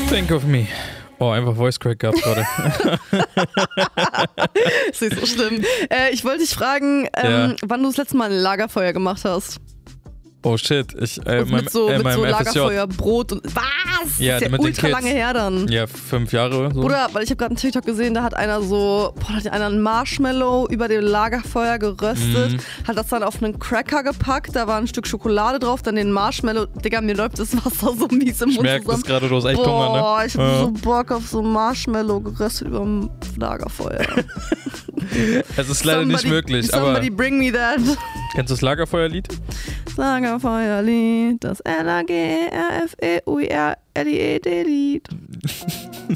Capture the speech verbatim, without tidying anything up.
Think of me. Oh, einfach Voice Crack gehabt gerade. Ist nicht so schlimm. Äh, ich wollte dich fragen, ähm, Ja. wann du das letzte Mal ein Lagerfeuer gemacht hast. Oh shit, ich äh, Und mein, mit so, äh, mit meinem so F S J. Lagerfeuer, Brot und was? Ja, ist ja mit den ultra Kids. lange her dann. Ja, fünf Jahre so. Bruder, weil ich habe gerade einen TikTok gesehen, da hat einer so, boah, da hat einer ein Marshmallow über dem Lagerfeuer geröstet, Mhm. hat das dann auf einen Cracker gepackt, da war ein Stück Schokolade drauf, dann den Marshmallow. Digga, mir läuft das Wasser so mies im Ich Mund merke das zusammen. gerade, du hast echt Hunger, ne? Boah, ich hab Ja. so Bock auf so Marshmallow geröstet über dem Lagerfeuer. Es ist leider nicht Somebody- möglich, aber Somebody bring me that. kennst du das Lagerfeuerlied? Lagerfeuerlied, das L A G R F E U I R L I E D-Lied.